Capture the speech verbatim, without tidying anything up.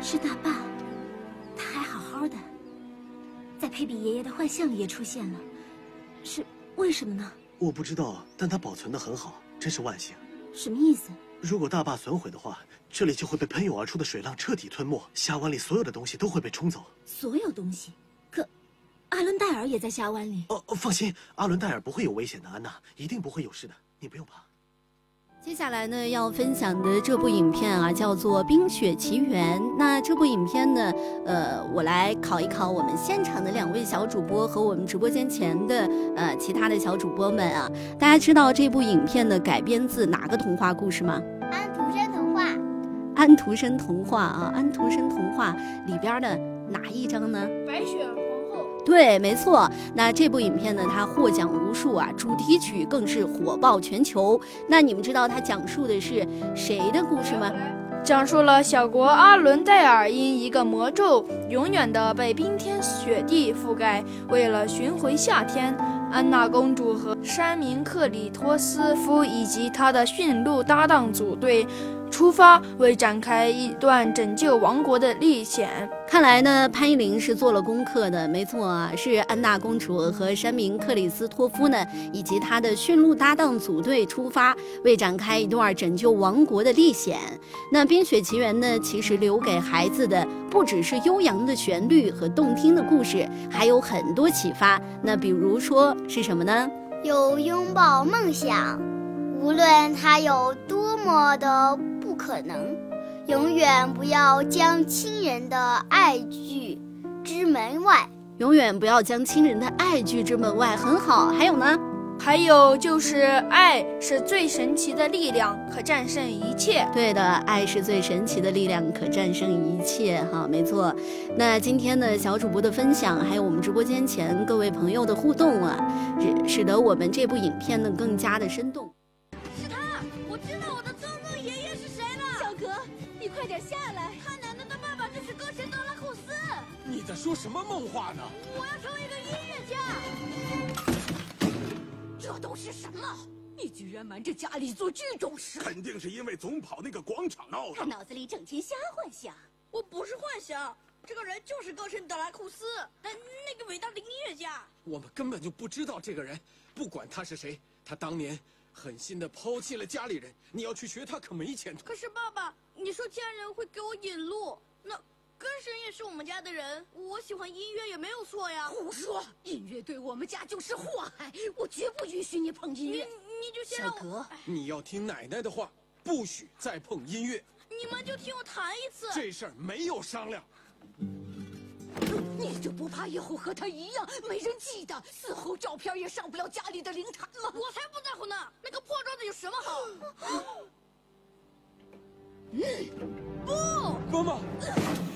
是大爸，他还好好的，在佩比爷爷的幻象里也出现了，是为什么呢？ 我不知道，但他保存得很好，真是万幸。 什么意思？ 如果大坝损毁的话，这里就会被喷涌而出的水浪彻底吞没，峡湾里所有的东西都会被冲走。 所有东西？可阿伦戴尔也在峡湾里。 哦，放心，阿伦戴尔不会有危险的，安娜一定不会有事的，你不用怕。 接下来呢，要分享的这部影片啊，叫做《冰雪奇缘》。那这部影片呢，呃，我来考一考我们现场的两位小主播和我们直播间前的呃其他的小主播们啊。大家知道这部影片呢改编自哪个童话故事吗？ 安徒生童话。 安徒生童话啊，安徒生童话里边的哪一章呢？ 白雪皇后。 对，没错。那这部影片呢，它获奖无数啊，主题曲更是火爆全球。那你们知道它讲述的是谁的故事吗？ 讲述了小国阿伦戴尔因一个魔咒，永远的被冰天雪地覆盖。为了寻回夏天，安娜公主和山民克里托斯夫以及他的驯鹿搭档组队出发，为展开一段拯救王国的历险。 看来呢，潘依林是做了功课的，没错啊，是安娜公主和山民克里斯托夫呢，以及他的驯鹿搭档组队出发，为展开一段拯救王国的历险。那《冰雪奇缘》呢，其实留给孩子的不只是悠扬的旋律和动听的故事，还有很多启发。那比如说是什么呢？ 有拥抱梦想，无论它有多么的不可能，永远不要将亲人的爱拒之门外。 永远不要将亲人的爱拒之门外，很好。还有呢？ 还有就是爱是最神奇的力量，可战胜一切。 对的，爱是最神奇的力量，可战胜一切。哈，没错。那今天的小主播的分享，还有我们直播间前各位朋友的互动啊，使使得我们这部影片呢更加的生动。 是他，我知道我的曾曾爷爷是谁了。 小格，你快点下来！ 他奶奶的爸爸就是歌神德拉库斯。 你在说什么梦话呢？ 我要成为一个音乐家。这都是什么？ 你居然瞒着家里做这种事！ 肯定是因为总跑那个广场闹的。 他脑子里整天瞎幻想。 我不是幻想，这个人就是歌神德拉库斯，那那个伟大的音乐家。 我们根本就不知道这个人，不管他是谁，他当年狠心的抛弃了家里人。你要去学他可没前途。 可是爸爸，你说家人会给我引路，那歌神也是我们家的人，我喜欢音乐也没有错呀。 胡说！音乐对我们家就是祸害，我绝不允许你碰音乐。 你你就先让我。 小格， 你要听奶奶的话，不许再碰音乐。 你们就听我弹一次。 这事儿没有商量。 你就不怕以后和他一样没人记得，死后照片也上不了家里的灵坛吗？ 我才不在乎呢！那个破桌子有什么好？ 嗯， 不， 妈妈。